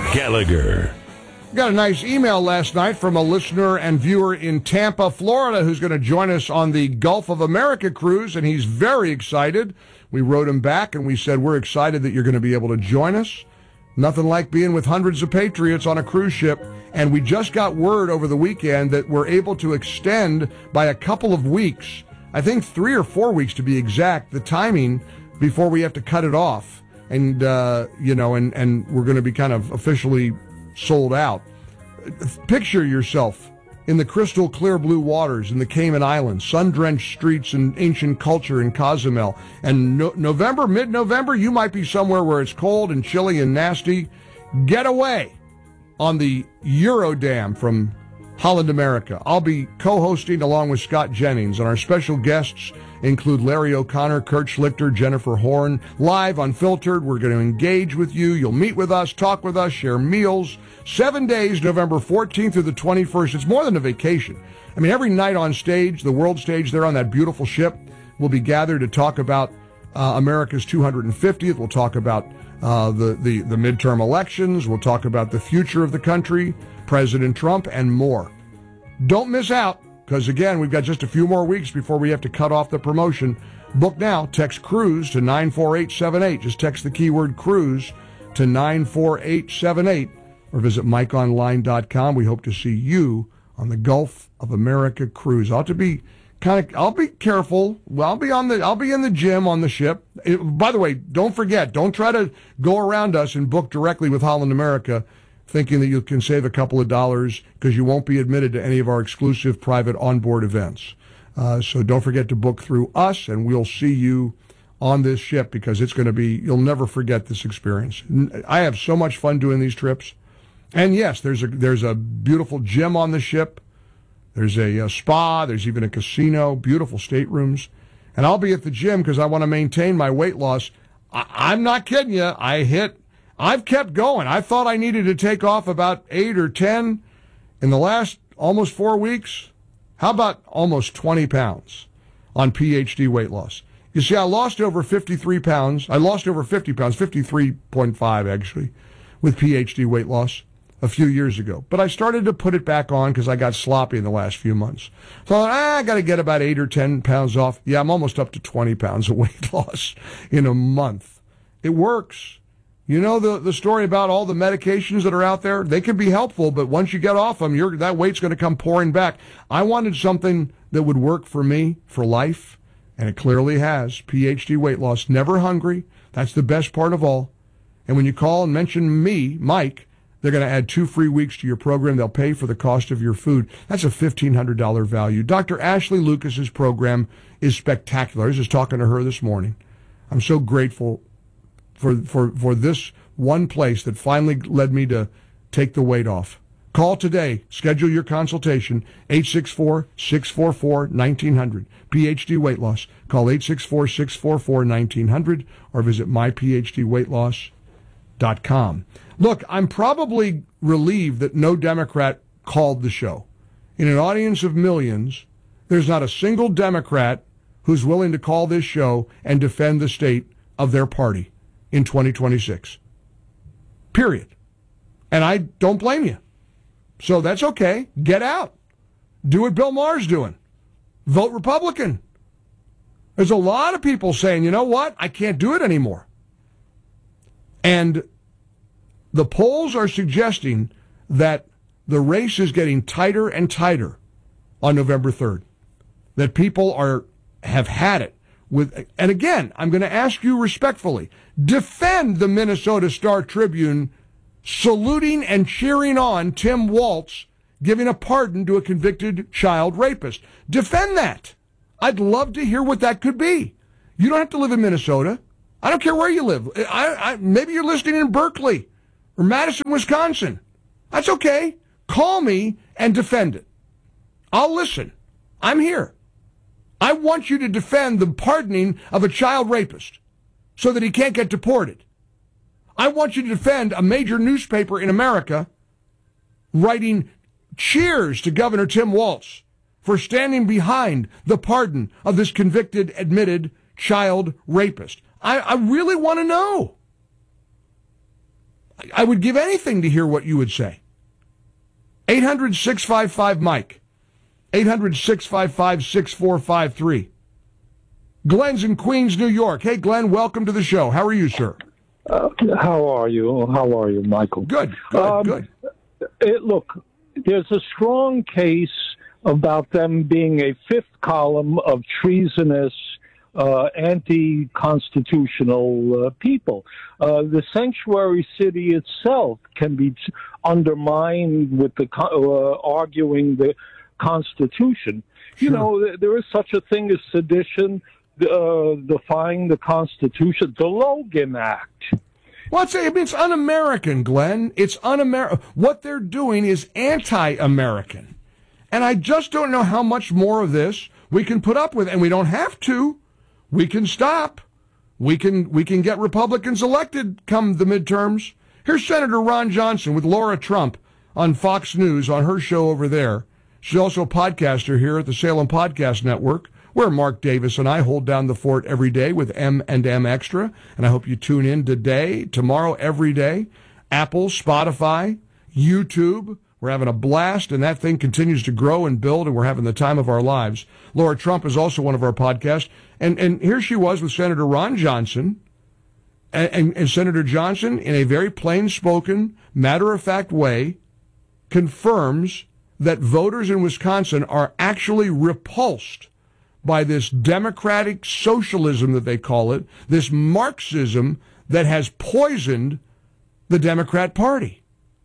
Gallagher. Got a nice email last night from a listener and viewer in Tampa, Florida, who's going to join us on the Gulf of America cruise, and he's very excited. We wrote him back, and we said, we're excited that you're going to be able to join us. Nothing like being with hundreds of patriots on a cruise ship. And we just got word over the weekend that we're able to extend by a couple of weeks, I think 3 or 4 weeks to be exact, the timing before we have to cut it off. And, and we're going to be kind of officially sold out. Picture yourself in the crystal clear blue waters in the Cayman Islands, sun-drenched streets and ancient culture in Cozumel. And mid-November, you might be somewhere where it's cold and chilly and nasty. Get away on the Eurodam from Holland America. I'll be co-hosting along with Scott Jennings, and our special guests include Larry O'Connor, Kurt Schlichter, Jennifer Horn. Live, unfiltered, we're going to engage with you. You'll meet with us, talk with us, share meals. 7 days, November 14th through the 21st. It's more than a vacation. I mean, every night on stage, the world stage there on that beautiful ship, we'll be gathered to talk about America's 250th. We'll talk about the midterm elections. We'll talk about the future of the country, President Trump, and more. Don't miss out, because, again, we've got just a few more weeks before we have to cut off the promotion. Book now. Text CRUISE to 94878. Just text the keyword CRUISE to 94878 or visit MikeOnline.com. We hope to see you on the Gulf of America cruise. I'll be careful. Well, I'll be in the gym on the ship. By the way, don't forget, don't try to go around us and book directly with Holland America thinking that you can save a couple of dollars, because you won't be admitted to any of our exclusive private onboard events. So don't forget to book through us, and we'll see you on this ship, because it's going to be, you'll never forget this experience. I have so much fun doing these trips. And yes, there's a beautiful gym on the ship. There's a spa. There's even a casino, beautiful staterooms. And I'll be at the gym because I want to maintain my weight loss. I'm not kidding you. I've kept going. I thought I needed to take off about 8 or 10 in the last almost 4 weeks. How about almost 20 pounds on PhD weight loss? You see, I lost over 53 pounds. I lost over 50 pounds, 53.5 actually, with PhD weight loss a few years ago. But I started to put it back on because I got sloppy in the last few months. So I thought, I got to get about 8 or 10 pounds off. Yeah, I'm almost up to 20 pounds of weight loss in a month. It works. You know the story about all the medications that are out there? They can be helpful, but once you get off them, that weight's going to come pouring back. I wanted something that would work for me for life, and it clearly has. PhD weight loss, never hungry. That's the best part of all. And when you call and mention me, Mike, they're going to add 2 free weeks to your program. They'll pay for the cost of your food. That's a $1,500 value. Dr. Ashley Lucas's program is spectacular. I was just talking to her this morning. I'm so grateful for this one place that finally led me to take the weight off. Call today. Schedule your consultation. 864-644-1900. PhD Weight Loss. Call 864-644-1900 or visit myphdweightloss.com. Look, I'm probably relieved that no Democrat called the show. In an audience of millions, there's not a single Democrat who's willing to call this show and defend the state of their party in 2026. Period. And I don't blame you. So that's okay. Get out. Do what Bill Maher's doing. Vote Republican. There's a lot of people saying, you know what? I can't do it anymore. And the polls are suggesting that the race is getting tighter and tighter on November 3rd. That people have had it. And again, I'm going to ask you respectfully, defend the Minnesota Star Tribune saluting and cheering on Tim Walz giving a pardon to a convicted child rapist. Defend that. I'd love to hear what that could be. You don't have to live in Minnesota. I don't care where you live. Maybe you're listening in Berkeley or Madison, Wisconsin. That's okay. Call me and defend it. I'll listen. I'm here. I want you to defend the pardoning of a child rapist so that he can't get deported. I want you to defend a major newspaper in America writing cheers to Governor Tim Walz for standing behind the pardon of this convicted, admitted child rapist. I really want to know. I would give anything to hear what you would say. 800-655-MIKE. 800-655-6453. Glenn's in Queens, New York. Hey, Glenn, welcome to the show. How are you, sir? How are you, Michael? Good. Look, there's a strong case about them being a fifth column of treasonous, anti-constitutional people. The sanctuary city itself can be undermined with the arguing the Constitution. Sure. You know, there is such a thing as sedition, defying the Constitution, the Logan Act. Well, it's un-American, Glenn. It's un-American. What they're doing is anti-American. And I just don't know how much more of this we can put up with. And we don't have to. We can stop. We can get Republicans elected come the midterms. Here's Senator Ron Johnson with Laura Trump on Fox News on her show over there. She's also a podcaster here at the Salem Podcast Network, where Mark Davis and I hold down the fort every day with M&M Extra. And I hope you tune in today, tomorrow, every day. Apple, Spotify, YouTube. We're having a blast, and that thing continues to grow and build, and we're having the time of our lives. Laura Trump is also one of our podcasts. And here she was with Senator Ron Johnson. And Senator Johnson, in a very plain-spoken, matter-of-fact way, confirms that voters in Wisconsin are actually repulsed by this democratic socialism that they call it, this Marxism that has poisoned the Democrat Party.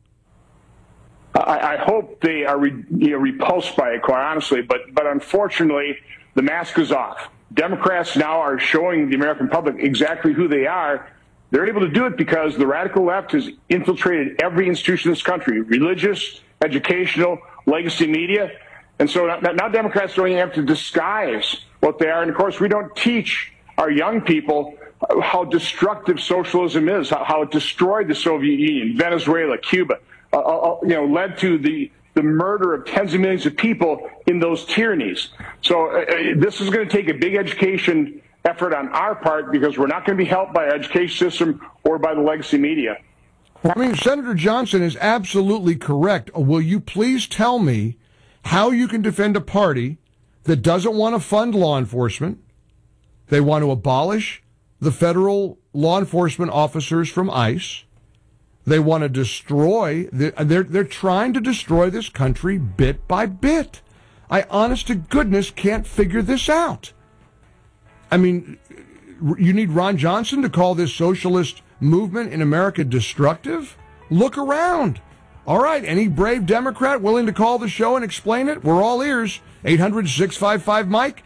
I hope they are repulsed by it, quite honestly, but unfortunately, the mask is off. Democrats now are showing the American public exactly who they are. They're able to do it because the radical left has infiltrated every institution in this country, religious, educational, legacy media. And so now Democrats don't even have to disguise what they are. And, of course, we don't teach our young people how destructive socialism is, how it destroyed the Soviet Union, Venezuela, Cuba, led to the murder of tens of millions of people in those tyrannies. So this is going to take a big education effort on our part because we're not going to be helped by our education system or by the legacy media. I mean, Senator Johnson is absolutely correct. Will you please tell me how you can defend a party that doesn't want to fund law enforcement? They want to abolish the federal law enforcement officers from ICE. They want to destroy, they're trying to destroy this country bit by bit. I, honest to goodness, can't figure this out. I mean, you need Ron Johnson to call this socialist movement in America destructive? Look around. All right, any brave Democrat willing to call the show and explain it? We're all ears. 800-655-MIKE,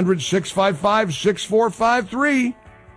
800-655-6453.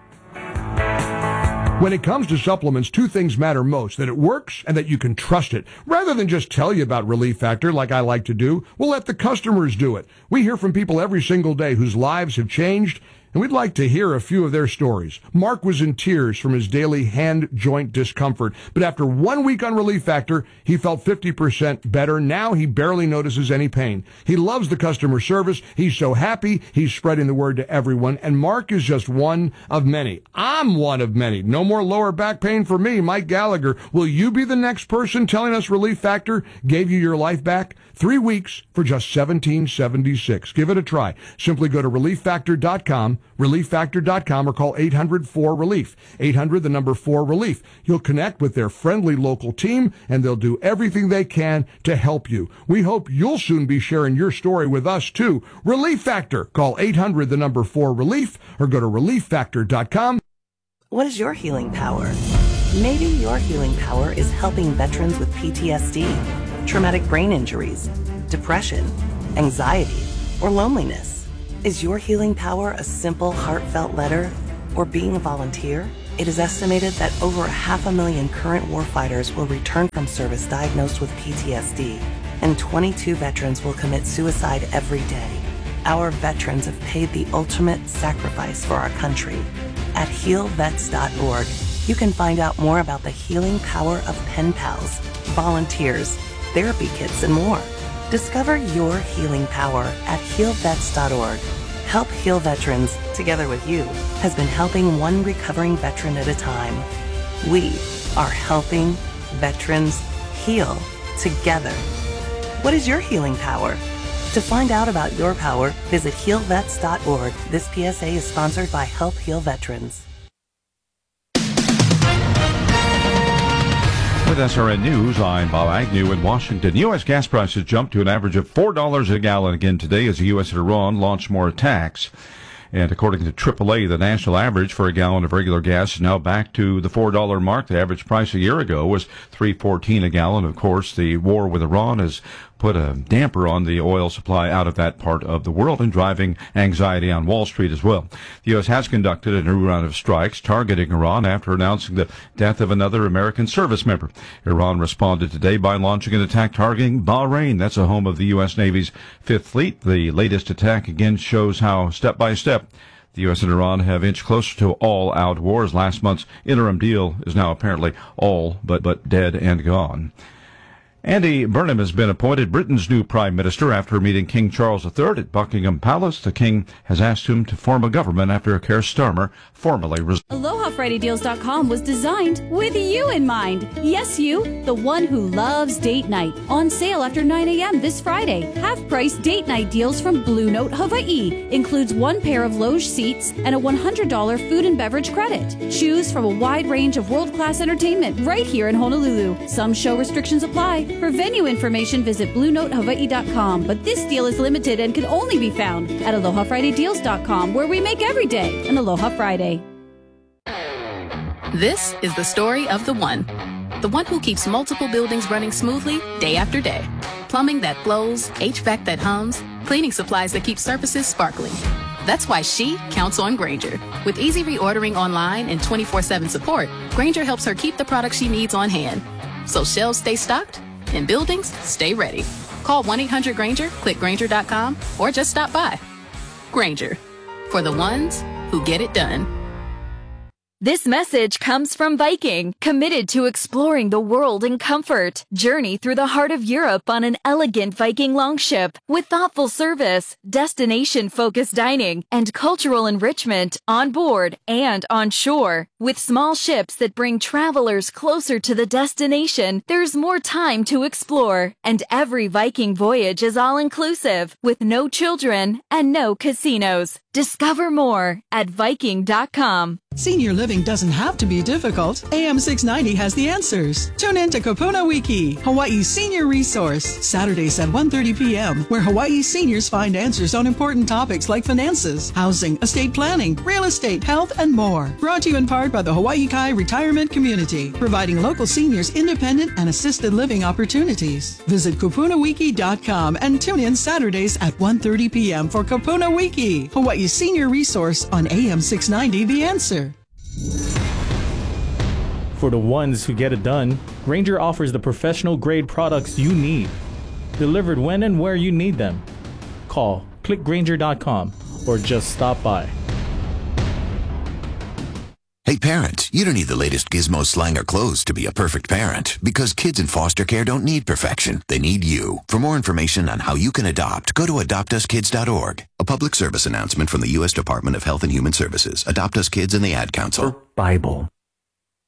When it comes to supplements, two things matter most: that it works and that you can trust it. Rather than just tell you about Relief Factor like I like to do, we'll let the customers do it. We hear from people every single day whose lives have changed, and we'd like to hear a few of their stories. Mark was in tears from his daily hand joint discomfort, but after 1 week on Relief Factor, he felt 50% better. Now he barely notices any pain. He loves the customer service. He's so happy. He's spreading the word to everyone, and Mark is just one of many. I'm one of many. No more lower back pain for me, Mike Gallagher. Will you be the next person telling us Relief Factor gave you your life back? 3 weeks for just $17.76. Give it a try. Simply go to ReliefFactor.com, ReliefFactor.com, or call 800-4RELIEF. 800-4RELIEF. You'll connect with their friendly local team, and they'll do everything they can to help you. We hope you'll soon be sharing your story with us, too. Relief Factor. Call 800-4RELIEF, or go to ReliefFactor.com. What is your healing power? Maybe your healing power is helping veterans with PTSD, traumatic brain injuries, depression, anxiety, or loneliness. Is your healing power a simple, heartfelt letter or being a volunteer? It is estimated that over 500,000 current warfighters will return from service diagnosed with PTSD, and 22 veterans will commit suicide every day. Our veterans have paid the ultimate sacrifice for our country. At healvets.org, you can find out more about the healing power of pen pals, volunteers, therapy kits, and more. Discover your healing power at healvets.org. Help Heal Veterans, together with you, has been helping one recovering veteran at a time. We are helping veterans heal together. What is your healing power? To find out about your power, visit healvets.org. This PSA is sponsored by Help Heal Veterans. With SRN News, I'm Bob Agnew in Washington. U.S. gas prices jumped to an average of $4 a gallon again today as the U.S. and Iran launched more attacks. And according to AAA, the national average for a gallon of regular gas is now back to the $4 mark. The average price a year ago was $3.14 a gallon. Of course, the war with Iran has put a damper on the oil supply out of that part of the world and driving anxiety on Wall Street as well. The U.S. has conducted a new round of strikes targeting Iran after announcing the death of another American service member. Iran responded today by launching an attack targeting Bahrain. That's a home of the U.S. Navy's Fifth Fleet. The latest attack again shows how step by step the U.S. and Iran have inched closer to all-out wars. Last month's interim deal is now apparently all but dead and gone. Andy Burnham has been appointed Britain's new Prime Minister after meeting King Charles III at Buckingham Palace. The King has asked him to form a government after Keir Starmer formally resigned. AlohaFridayDeals.com was designed with you in mind. Yes, you, the one who loves date night. On sale after 9 a.m. this Friday. Half-price date night deals from Blue Note Hawaii. Includes 1 pair of loge seats and a $100 food and beverage credit. Choose from a wide range of world-class entertainment right here in Honolulu. Some show restrictions apply. For venue information, visit BlueNoteHawaii.com. But this deal is limited and can only be found at AlohaFridayDeals.com, where we make every day an Aloha Friday. This is the story of the one who keeps multiple buildings running smoothly day after day. Plumbing that flows, HVAC that hums, cleaning supplies that keep surfaces sparkling. That's why she counts on Grainger. With easy reordering online and 24/7 support, Grainger helps her keep the products she needs on hand. So shelves stay stocked and buildings stay ready. Call 1-800-GRAINGER, click Grainger.com, or just stop by. Grainger, for the ones who get it done. This message comes from Viking, committed to exploring the world in comfort. Journey through the heart of Europe on an elegant Viking longship with thoughtful service, destination-focused dining, and cultural enrichment on board and on shore. With small ships that bring travelers closer to the destination, there's more time to explore. And every Viking voyage is all-inclusive, with no children and no casinos. Discover more at Viking.com. Senior living doesn't have to be difficult. AM 690 has the answers. Tune in to Kupuna Wiki, Hawaii's senior resource, Saturdays at 1:30 p.m., where Hawaii seniors find answers on important topics like finances, housing, estate planning, real estate, health, and more. Brought to you in part by the Hawaii Kai Retirement Community, providing local seniors independent and assisted living opportunities. Visit kupunawiki.com and tune in Saturdays at 1:30 p.m. for Kupuna Wiki, Hawaii's senior resource on AM 690 The Answer. For the ones who get it done, Grainger offers the professional-grade products you need, delivered when and where you need them. Call, click Grainger.com, or just stop by. Hey parents, you don't need the latest gizmo, slang, or clothes to be a perfect parent, because kids in foster care don't need perfection. They need you. For more information on how you can adopt, go to adoptuskids.org. A public service announcement from the U.S. Department of Health and Human Services, Adopt Us Kids, and the Ad Council. Bible.